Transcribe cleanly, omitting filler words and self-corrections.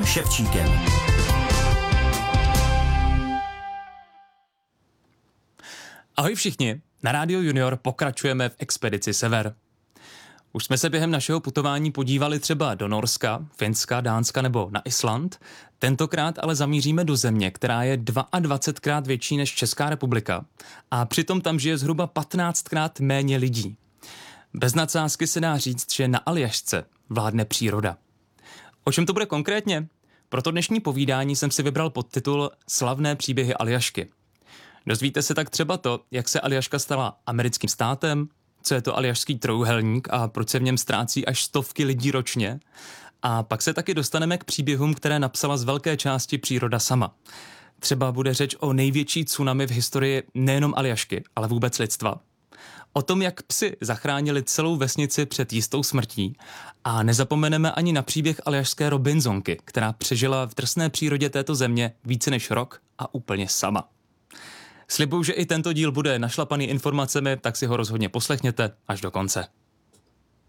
Ševčíkem. Ahoj všichni, na Rádiu Junior pokračujeme v expedici Sever. Už jsme se během našeho putování podívali třeba do Norska, Finska, Dánska nebo na Island. Tentokrát ale zamíříme do země, která je 22krát větší než Česká republika a přitom tam žije zhruba 15krát méně lidí. Bez nadsázky se dá říct, že na Aljašce vládne příroda. O čem to bude konkrétně? Pro to dnešní povídání jsem si vybral podtitul Slavné příběhy Aljašky. Dozvíte se tak třeba to, jak se Aljaška stala americkým státem, co je to aljašský trojúhelník a proč se v něm ztrácí až stovky lidí ročně. A pak se taky dostaneme k příběhům, které napsala z velké části příroda sama. Třeba bude řeč o největší tsunami v historii nejenom Aljašky, ale vůbec lidstva. O tom, jak psi zachránili celou vesnici před jistou smrtí. A nezapomeneme ani na příběh aljašské Robinsonky, která přežila v drsné přírodě této země více než rok a úplně sama. Slibuju, že i tento díl bude našlapaný informacemi, tak si ho rozhodně poslechněte až do konce.